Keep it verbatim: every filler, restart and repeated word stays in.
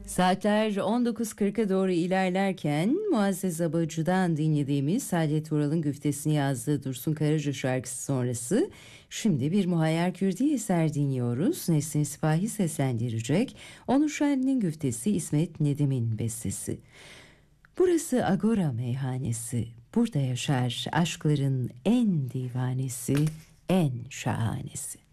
Saatler on dokuz kırka doğru ilerlerken Muazzez Abacı'dan dinlediğimiz Saadet Vural'ın güftesini yazdığı Dursun Karaca şarkısı sonrası şimdi bir Muhayyer Kürdi eser dinliyoruz. Nesrin Sipahi seslendirecek. Onur Şen'in güftesi, İsmet Nedim'in bestesi. Burası Agora meyhanesi. Burada yaşar aşkların en divanesi, en şahanesi.